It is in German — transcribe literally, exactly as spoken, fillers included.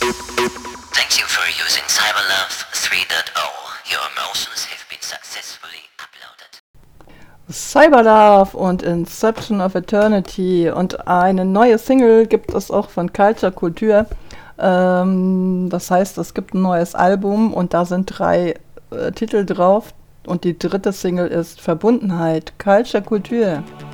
Thank you for using CyberLove three point oh. Your emotions have been successfully uploaded. Cyberlove und Inception of Eternity und eine neue Single gibt es auch von Culture Kultur. Ähm, das heißt, es gibt ein neues Album und da sind drei äh, Titel drauf und die dritte Single ist Verbundenheit, Culture Kultur.